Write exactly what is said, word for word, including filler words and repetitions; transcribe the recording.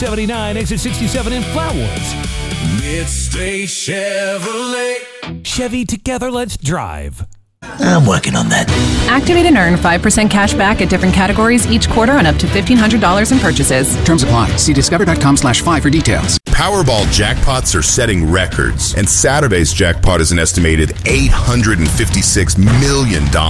seventy-nine, exit sixty-seven in Flatwoods. Midstate Chevrolet. Chevy, together, let's drive. I'm working on that. Activate and earn five percent cash back at different categories each quarter on up to fifteen hundred dollars in purchases. Terms apply. See discover.com slash five for details. Powerball jackpots are setting records, and Saturday's jackpot is an estimated eight hundred fifty-six million dollars.